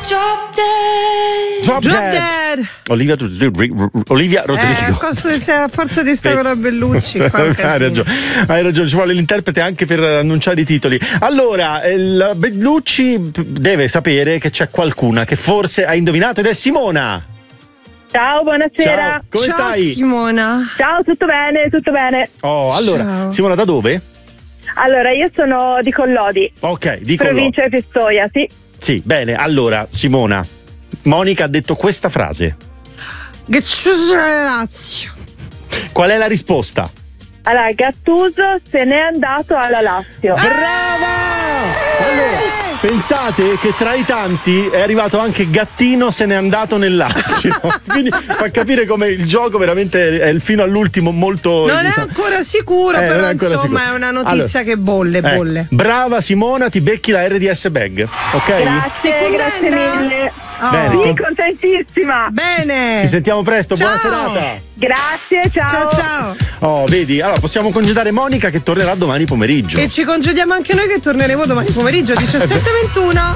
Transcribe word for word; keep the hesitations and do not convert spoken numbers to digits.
Drop dead. Drop, Drop dead. dead. Olivia, Olivia Rodrigo. Eh, a costo di stare, a forza di stare con la Bellucci. Qua un hai casino. ragione, hai ragione, ci vuole l'interprete anche per annunciare i titoli. Allora, il Bellucci deve sapere che c'è qualcuna che forse ha indovinato ed è Simona. Ciao, buonasera. Ciao, come Ciao stai? Simona. Ciao, tutto bene, tutto bene. Oh, allora, Ciao. Simona, da dove? Allora, io sono di Collodi, Ok, dico provincia di Pistoia, sì. Sì, bene, allora, Simona, Monica ha detto questa frase. Che Lazio. Qual è la risposta? Allora, Gattuso se n'è andato alla Lazio. Brava! Allora, pensate che tra i tanti è arrivato anche Gattino se n'è andato nel Lazio. Quindi fa capire come il gioco veramente è fino all'ultimo molto. Non è diciamo, ancora sicuro, eh, non però è ancora insomma sicuro. è una notizia Allora, che bolle, eh, bolle. brava Simona, ti becchi la R D S bag, ok? Grazie, Sei grazie contenta? mille. Oh. Bene, Sì, con- contentissima. Bene. Ci sentiamo presto, Ciao. buona serata. Grazie, ciao. Ciao ciao. Oh, vedi, allora possiamo congedare Monica che tornerà domani pomeriggio. E ci congediamo anche noi che torneremo domani pomeriggio diciassette e ventuno.